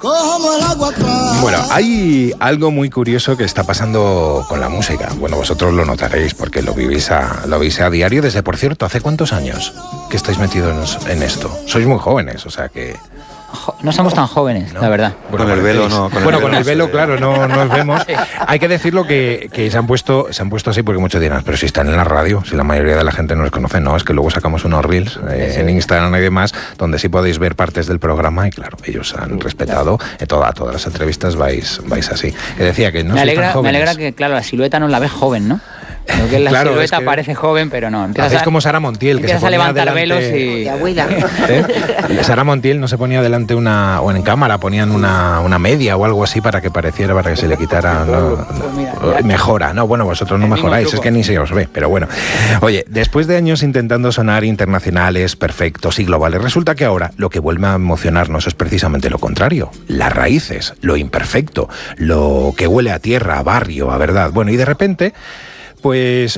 Bueno, hay algo muy curioso que está pasando con la música. Bueno, vosotros lo notaréis porque lo vivís a diario. Desde, por cierto, ¿hace cuántos años que estáis metidos en esto? Sois muy jóvenes, o sea que... No somos tan jóvenes, ¿no? La verdad. Bueno, con el velo no. Con el velo, claro, no nos vemos. Hay que decirlo que se han puesto así porque muchos dirán, pero si están en la radio, si la mayoría de la gente no los conoce, no, es que luego sacamos unos reels en Instagram y demás, donde sí podéis ver partes del programa y claro, ellos han respetado todas las entrevistas vais así. Que decía que no sois tan jóvenes. Me alegra que, claro, la silueta no la ves joven, ¿no? Creo que la silueta parece joven, pero no. Hacéis como Sara Montiel, que se ponía a levantar delante, velos y... Sara Montiel no se ponía delante o en cámara ponían una media o algo así para que se le quitara. Mejora, no, bueno, vosotros no mejoráis, es que ni se os ve, pero bueno. Oye, después de años intentando sonar internacionales, perfectos y globales, resulta que ahora lo que vuelve a emocionarnos es precisamente lo contrario. Las raíces, lo imperfecto, lo que huele a tierra, a barrio, a verdad. Bueno, y de repente... Pues